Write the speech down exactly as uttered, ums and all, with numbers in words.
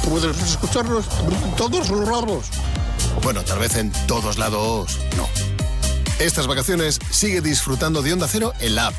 puedes escucharnos en todos los lados. Bueno, tal vez en todos lados no. Estas vacaciones sigue disfrutando de Onda Cero en la app,